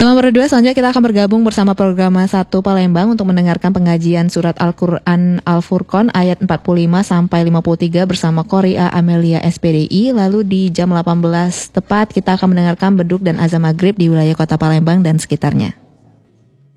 Teman berdua, selanjutnya kita akan bergabung bersama Programa 1 Palembang untuk mendengarkan pengajian surat Al-Quran Al-Furqan ayat 45 sampai 53 bersama Qoria Amelia SPDI. Lalu di jam 18 tepat kita akan mendengarkan beduk dan azan maghrib di wilayah kota Palembang dan sekitarnya.